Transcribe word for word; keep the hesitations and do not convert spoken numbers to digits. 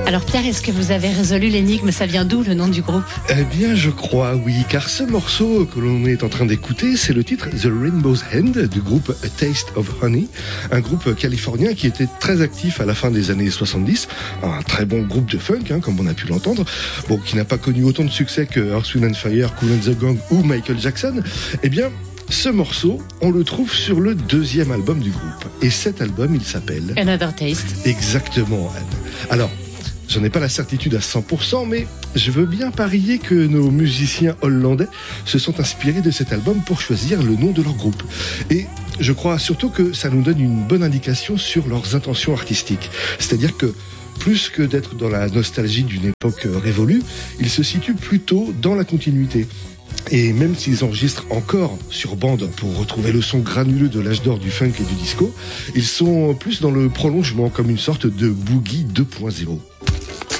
Alors Pierre, est-ce que vous avez résolu l'énigme? Ça vient d'où le nom du groupe? Eh bien, je crois, oui, car ce morceau que l'on est en train d'écouter, c'est le titre The Rainbow's End du groupe A Taste of Honey, un groupe californien qui était très actif à la fin des années soixante-dix, un très bon groupe de funk, hein, comme on a pu l'entendre, bon, qui n'a pas connu autant de succès que Earth, Wind and Fire, Kool and the Gang ou Michael Jackson. Eh bien, ce morceau, on le trouve sur le deuxième album du groupe. Et cet album, il s'appelle Another Taste. Exactement, Anne. Alors, j'en ai pas la certitude à cent pour cent, mais je veux bien parier que nos musiciens hollandais se sont inspirés de cet album pour choisir le nom de leur groupe. Et je crois surtout que ça nous donne une bonne indication sur leurs intentions artistiques. C'est-à-dire que plus que d'être dans la nostalgie d'une époque révolue, ils se situent plutôt dans la continuité. Et même s'ils enregistrent encore sur bande pour retrouver le son granuleux de l'âge d'or du funk et du disco, ils sont plus dans le prolongement, comme une sorte de boogie deux point zéro.